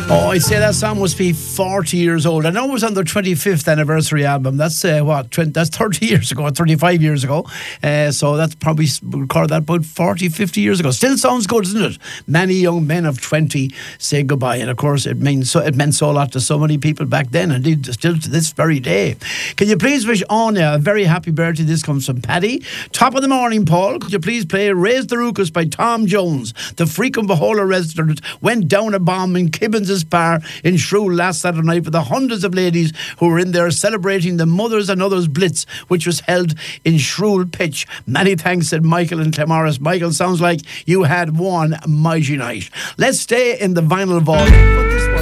Oh, I'd say that song must be 40 years old. I know it was on their 25th anniversary album. That's that's 30 years ago, 35 years ago. So that's probably recorded that about 40, 50 years ago. Still sounds good, doesn't it? Many young men of 20 say goodbye. And of course, it meant so a lot to so many people back then, and indeed still to this very day. Can you please wish Anya a very happy birthday? This comes from Paddy. Top of the morning, Paul. Could you please play Raise the Ruckus by Tom Jones? The Freakin' Bahola resident went down a bomb in Kibbins' bar in Shrule last Saturday night with the hundreds of ladies who were in there celebrating the Mothers and Others Blitz, which was held in Shrule Pitch. Many thanks, said Michael in Claremorris. Michael, sounds like you had one mighty night. Let's stay in the vinyl vault for this one.